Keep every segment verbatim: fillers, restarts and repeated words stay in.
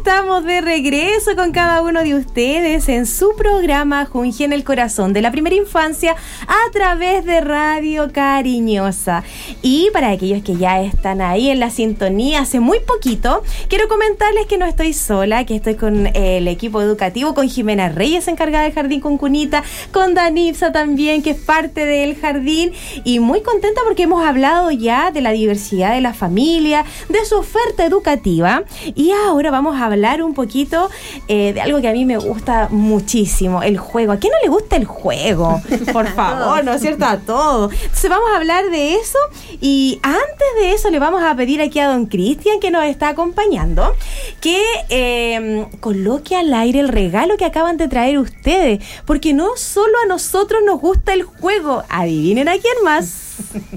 estamos de regreso con cada uno de ustedes en su programa Junji en el Corazón de la Primera Infancia a través de Radio Cariñosa. Y para aquellos que ya están ahí en la sintonía hace muy poquito, quiero comentarles que no estoy sola, que estoy con el equipo educativo, con Jimena Reyes, encargada del Jardín con Cunita, con Danipsa también, que es parte del jardín, y muy contenta porque hemos hablado ya de la diversidad de la familia, de su oferta educativa, y ahora vamos a hablar un poquito eh, de algo que a mí me gusta muchísimo, el juego. ¿A quién no le gusta el juego? Por favor, ¿no es cierto? A todos. Entonces vamos a hablar de eso, y antes de eso le vamos a pedir aquí a don Cristian, que nos está acompañando, que eh, coloque al aire el regalo que acaban de traer ustedes, porque no solo a nosotros nos gusta el juego. Adivinen a quién más.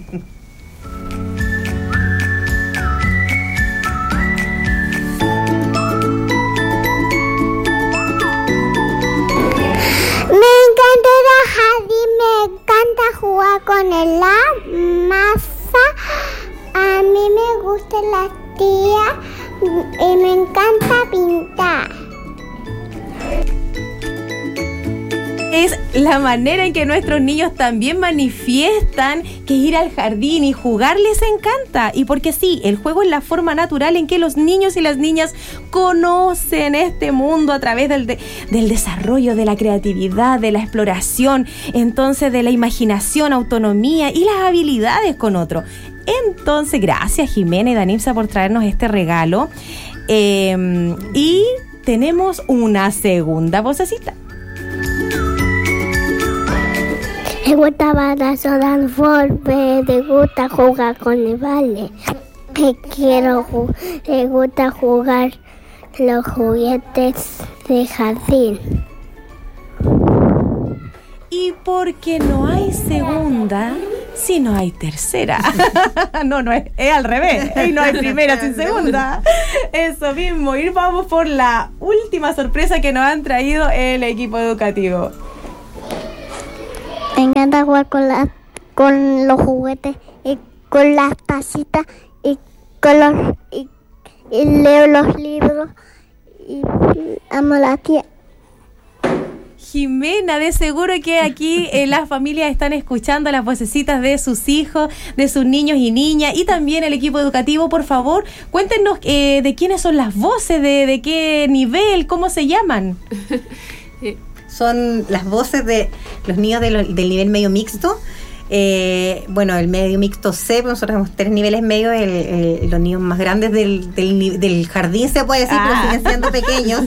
Me encanta el jardín, me encanta jugar con el masa. A mí me gusta la tía y me encanta pintar. Es la manera en que nuestros niños también manifiestan que ir al jardín y jugar les encanta. Y porque sí, el juego es la forma natural en que los niños y las niñas conocen este mundo a través del, de, del desarrollo de la creatividad, de la exploración, entonces de la imaginación, autonomía y las habilidades con otro. Entonces, gracias Jimena y Danipsa por traernos este regalo. Eh, y tenemos una segunda vocecita. Me gusta abrazar al golpe, me gusta jugar con el vale. Me quiero, me gusta jugar los juguetes de jardín. Y porque no hay segunda si no hay tercera. No, no es, es al revés. Y no hay primera sin segunda. Eso mismo. Y vamos por la última sorpresa que nos han traído el equipo educativo. Me encanta jugar con, la, con los juguetes y con las tacitas y con los y, y leo los libros y, y amo a la tía. Jimena, de seguro que aquí eh, las familias están escuchando las vocecitas de sus hijos, de sus niños y niñas, y también el equipo educativo. Por favor, cuéntenos eh, de quiénes son las voces, de, de qué nivel, cómo se llaman. Son las voces de los niños de lo, del nivel medio mixto. Eh, bueno, el medio mixto C, nosotros tenemos tres niveles medios, el, el, los niños más grandes del, del, del jardín, se puede decir, ah. pero siguen siendo pequeños.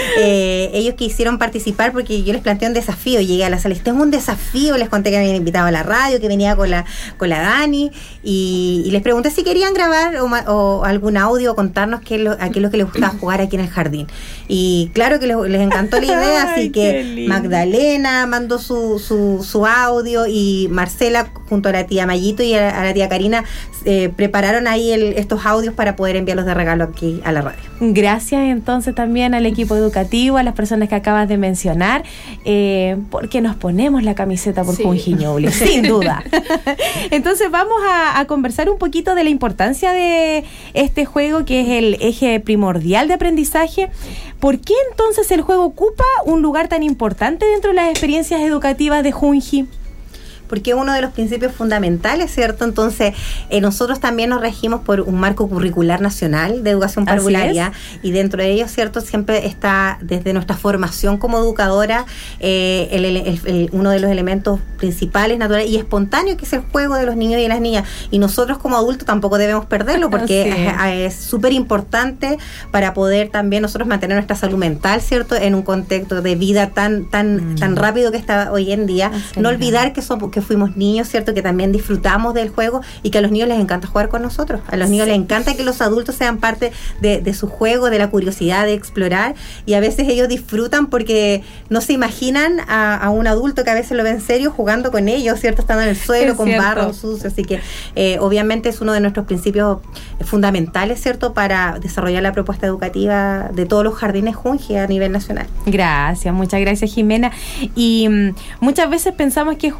Eh, ellos quisieron participar porque yo les planteé un desafío. Llegué a la sala, tengo un desafío, les conté que me habían invitado a la radio, que venía con la con la Dani, y, y les pregunté si querían grabar o, o algún audio, contarnos qué es lo, a qué es lo que les gustaba jugar aquí en el jardín. Y claro que les, les encantó la idea, así Ay, que Magdalena mandó su, su, su audio, y Marcela junto a la tía Mayito y a, a la tía Karina eh, prepararon ahí el, estos audios para poder enviarlos de regalo aquí a la radio. Gracias entonces también al equipo educativo, a las personas que acabas de mencionar, eh, porque nos ponemos la camiseta por sí. Junji Ñuble, sin duda. Entonces vamos a, a conversar un poquito de la importancia de este juego, que es el eje primordial de aprendizaje. ¿Por qué entonces el juego ocupa un lugar tan importante dentro de las experiencias educativas de Junji? Porque es uno de los principios fundamentales, ¿cierto? Entonces, eh, nosotros también nos regimos por un marco curricular nacional de educación parvularia, y dentro de ello, ¿cierto?, siempre está desde nuestra formación como educadora eh, el, el, el, el, uno de los elementos principales, naturales y espontáneos, que es el juego de los niños y de las niñas. Y nosotros como adultos tampoco debemos perderlo, porque es súper importante para poder también nosotros mantener nuestra salud mental, ¿cierto?, en un contexto de vida tan tan mm. tan rápido que está hoy en día. Así no olvidar que somos que fuimos niños, ¿cierto?, que también disfrutamos del juego, y que a los niños les encanta jugar con nosotros. A los niños sí. les encanta que los adultos sean parte de, de su juego, de la curiosidad, de explorar, y a veces ellos disfrutan porque no se imaginan a, a un adulto que a veces lo ve en serio jugando con ellos, ¿cierto?, estando en el suelo, es con cierto. barro sucio. Así que eh, obviamente es uno de nuestros principios fundamentales, ¿cierto?, para desarrollar la propuesta educativa de todos los jardines Junji a nivel nacional. Gracias, muchas gracias, Jimena. Y um, muchas veces pensamos que jugar es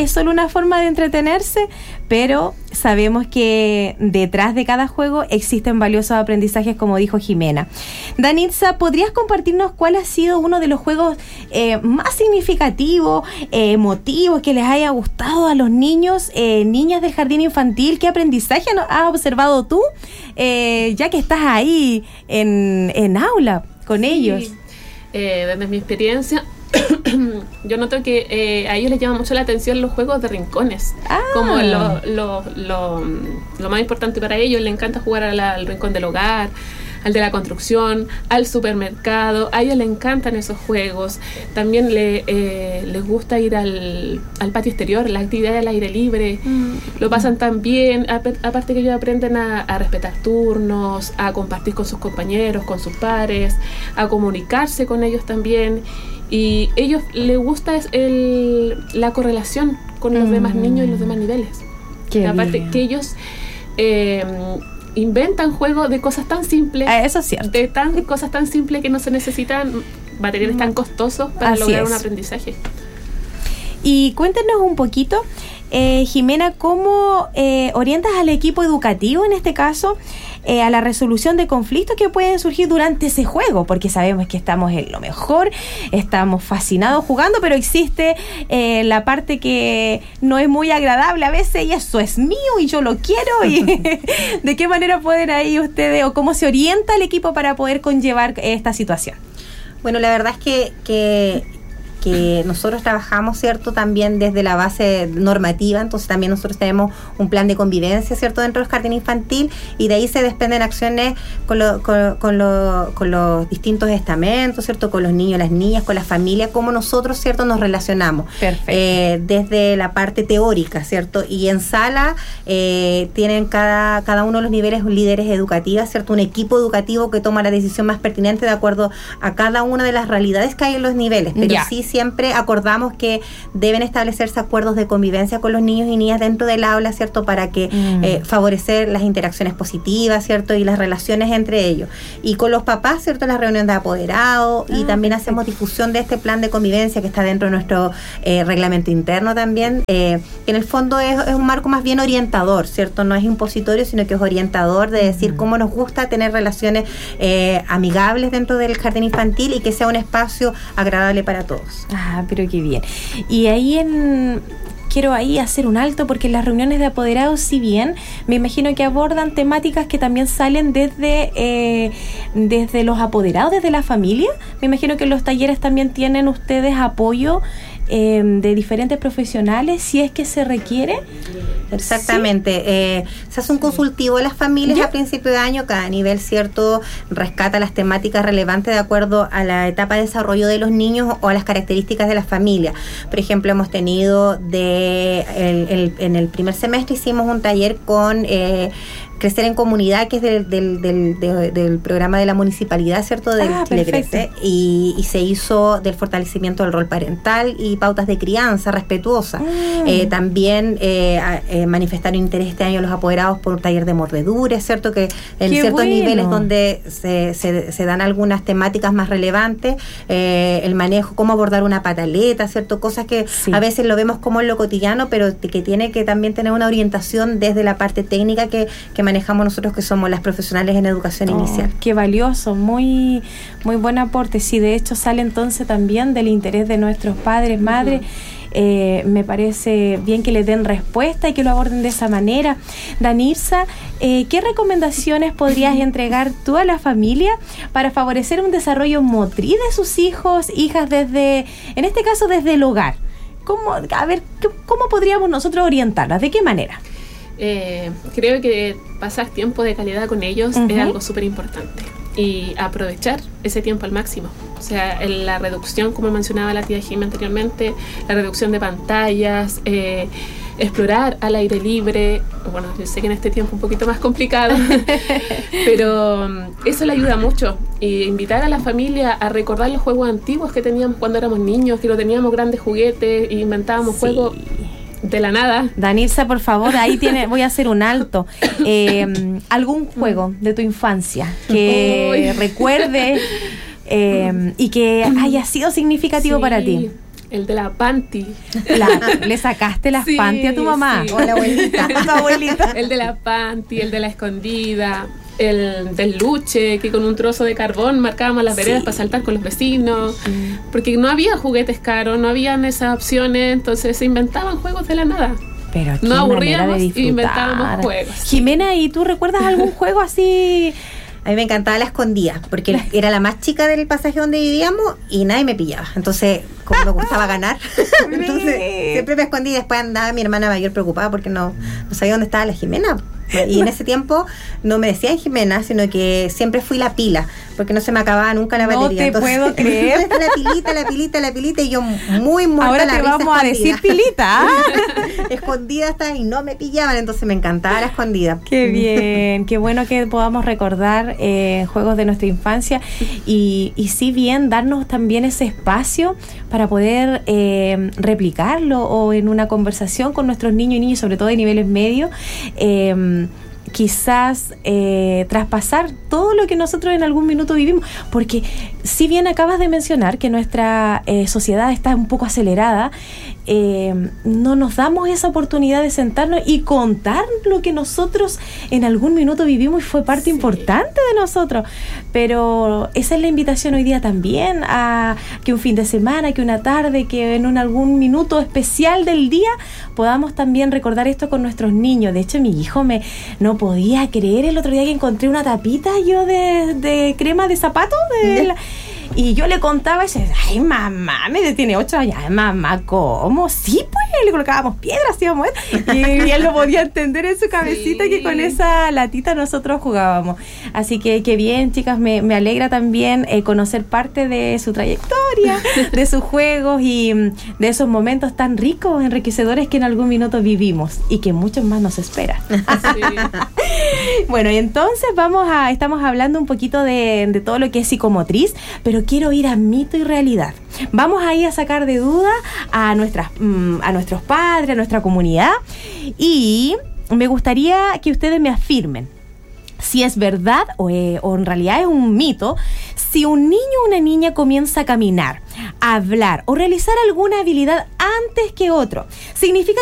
es solo una forma de entretenerse, pero sabemos que detrás de cada juego existen valiosos aprendizajes, como dijo Jimena. Danitza, ¿podrías compartirnos cuál ha sido uno de los juegos eh, más significativos, eh, emotivos, que les haya gustado a los niños, eh, niñas del jardín infantil? ¿Qué aprendizaje has observado tú, eh, ya que estás ahí en, en aula con sí. ellos? Eh, desde mi experiencia, yo noto que eh, a ellos les llama mucho la atención los juegos de rincones, ah. como lo, lo, lo, lo más importante para ellos. Les encanta jugar a la, al rincón del hogar, al de la construcción, al supermercado. A ellos les encantan esos juegos. También le, eh, les gusta ir al, al patio exterior, las actividades al aire libre. Mm. Lo pasan tan bien. Aparte que ellos aprenden a, a respetar turnos, a compartir con sus compañeros, con sus pares, a comunicarse con ellos también. Y a ellos les gusta el, la correlación con los mm. demás niños y los demás niveles. Qué aparte bien. que ellos eh, inventan juegos de cosas tan simples, ah, eso es cierto. de tan cosas tan simples que no se necesitan materiales tan costosos para Así lograr es. un aprendizaje. Y cuéntenos un poquito, eh, Jimena, ¿cómo eh, orientas al equipo educativo en este caso eh, a la resolución de conflictos que pueden surgir durante ese juego? Porque sabemos que estamos en lo mejor, estamos fascinados jugando, pero existe eh, la parte que no es muy agradable a veces, y eso es mío y yo lo quiero. Y ¿de qué manera pueden ahí ustedes, o cómo se orienta el equipo para poder conllevar esta situación? Bueno, la verdad es que... que que nosotros trabajamos, ¿cierto?, también desde la base normativa. Entonces también nosotros tenemos un plan de convivencia, ¿cierto?, dentro del jardín infantil, y de ahí se desprenden acciones con, lo, con, con, lo, con los distintos estamentos, ¿cierto?, con los niños, las niñas, con la familia, cómo nosotros, ¿cierto?, nos relacionamos. Perfecto. Eh, desde la parte teórica, ¿cierto? Y en sala eh, tienen cada, cada uno de los niveles líderes educativas, ¿cierto?, un equipo educativo que toma la decisión más pertinente de acuerdo a cada una de las realidades que hay en los niveles, pero ya. sí siempre acordamos que deben establecerse acuerdos de convivencia con los niños y niñas dentro del aula, ¿cierto?, para que mm. eh, favorecer las interacciones positivas, ¿cierto?, y las relaciones entre ellos. Y con los papás, ¿cierto?, las reuniones de apoderados, ah, y también perfecto. hacemos difusión de este plan de convivencia que está dentro de nuestro eh, reglamento interno también, eh, que en el fondo es, es un marco más bien orientador, ¿cierto?, no es impositorio, sino que es orientador de decir mm. cómo nos gusta tener relaciones eh, amigables dentro del jardín infantil y que sea un espacio agradable para todos. Ah, pero qué bien. Y ahí en... quiero ahí hacer un alto, porque las reuniones de apoderados, si bien me imagino que abordan temáticas que también salen desde eh, desde los apoderados, desde la familia, me imagino que los talleres también tienen ustedes apoyo eh, de diferentes profesionales, si es que se requiere. Exactamente. ¿Sí? Eh, se hace un consultivo de las familias ¿Ya? a principio de año, cada nivel, ¿cierto?, rescata las temáticas relevantes de acuerdo a la etapa de desarrollo de los niños o a las características de la familia. Por ejemplo, hemos tenido de el, el, en el primer semestre hicimos un taller con eh, Crecer en Comunidad, que es del, del, del, del, del programa de la municipalidad, ¿cierto?, del ah, Chile Crece, y, y se hizo del fortalecimiento del rol parental y pautas de crianza respetuosa. Mm. Eh, también eh, eh, manifestaron interés este año los apoderados por un taller de mordedures, ¿cierto?, que en Qué ciertos bueno. niveles donde se, se, se dan algunas temáticas más relevantes, eh, el manejo, cómo abordar una pataleta, ¿cierto?, cosas que sí. a veces lo vemos como en lo cotidiano, pero que tiene que también tener una orientación desde la parte técnica que, que manejamos nosotros, que somos las profesionales en educación oh, inicial. Qué valioso, muy muy buen aporte. Sí, de hecho sale entonces también del interés de nuestros padres, madres. Uh-huh. Eh, me parece bien que le den respuesta y que lo aborden de esa manera. Danitza, eh, ¿qué recomendaciones podrías entregar tú a la familia para favorecer un desarrollo motriz de sus hijos, hijas, desde, en este caso desde el hogar? ¿Cómo, a ver, ¿cómo podríamos nosotros orientarlas? ¿De qué manera? Eh, creo que pasar tiempo de calidad con ellos uh-huh. es algo súper importante, y aprovechar ese tiempo al máximo. O sea, en la reducción, como mencionaba la tía Jimena anteriormente, la reducción de pantallas, eh, explorar al aire libre. Bueno, yo sé que en este tiempo es un poquito más complicado, pero um, eso le ayuda mucho. Y invitar a la familia a recordar los juegos antiguos que teníamos cuando éramos niños, que lo teníamos grandes juguetes e inventábamos sí. juegos de la nada. Danitza, por favor, ahí tiene, voy a hacer un alto. Eh, ¿Algún juego de tu infancia que recuerdes eh, y que haya sido significativo sí. para ti? El de la panty. La, ¿Le sacaste las Sí, panty a tu mamá? sí. O la abuelita. A tu abuelita. El de la panty, el de la escondida, el del luche, que con un trozo de carbón marcábamos las veredas Sí. para saltar con los vecinos, porque no había juguetes caros, no habían esas opciones, entonces se inventaban juegos de la nada. Pero qué Nos manera de aburríamos y disfrutar. inventábamos juegos. Jimena, ¿y tú recuerdas algún juego así? A mí me encantaba la escondida, porque era la más chica del pasaje donde vivíamos y nadie me pillaba. Entonces, como me gustaba ganar, entonces siempre me escondí y después andaba mi hermana mayor preocupada porque no, no sabía dónde estaba la Jimena. Y en ese tiempo no me decían Jimena, sino que siempre fui la pila, porque no se me acababa nunca la No batería. te Entonces, puedo creer. la pilita, la pilita, la pilita, y yo muy muerta Ahora la te risa vamos a escondida. decir pilita. ¿Ah? Escondida hasta y no me pillaban, entonces me encantaba la escondida. Qué bien, qué bueno que podamos recordar eh, juegos de nuestra infancia y, y sí bien darnos también ese espacio para poder eh, replicarlo o en una conversación con nuestros niños y niñas, sobre todo de niveles medios, eh, quizás eh, traspasar todo lo que nosotros en algún minuto vivimos, porque si bien acabas de mencionar que nuestra eh, sociedad está un poco acelerada, eh, no nos damos esa oportunidad de sentarnos y contar lo que nosotros en algún minuto vivimos y fue parte Sí. importante de nosotros, pero esa es la invitación hoy día también, a que un fin de semana, que una tarde, que en un, algún minuto especial del día podamos también recordar esto con nuestros niños. De hecho, mi hijo me no podía creer el otro día que encontré una tapita yo de, de crema de zapato de la, y yo le contaba y decía, ay mamá, me tiene ocho años, ay mamá, ¿cómo? Sí, pues le colocábamos piedras, íbamos a ver. Y, y él lo podía entender en su cabecita Sí. que con esa latita nosotros jugábamos. Así que qué bien, chicas, me, me alegra también eh, conocer parte de su trayectoria, de sus juegos y mm, de esos momentos tan ricos, enriquecedores que en algún minuto vivimos y que muchos más nos esperan. Sí. Bueno, y entonces vamos a, estamos hablando un poquito de, de todo lo que es psicomotriz, pero quiero ir a mito y realidad. Vamos ahí a sacar de duda a nuestras, mm, a nuestros padres, a nuestra comunidad, y me gustaría que ustedes me afirmen si es verdad o, eh, o en realidad es un mito, si un niño o una niña comienza a caminar, a hablar o realizar alguna habilidad antes que otro, ¿significa